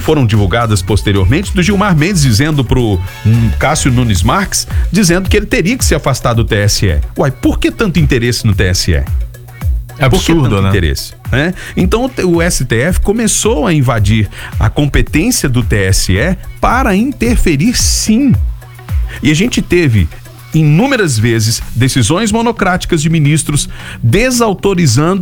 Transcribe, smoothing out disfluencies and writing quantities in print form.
foram divulgadas posteriormente, do Gilmar Mendes dizendo pro Cássio Nunes Marques, dizendo que ele teria que se afastar do TSE. Uai, por que tanto interesse no TSE? É absurdo, né? Interesse, né? Então o STF começou a invadir a competência do TSE para interferir, sim. E a gente teve inúmeras vezes decisões monocráticas de ministros desautorizando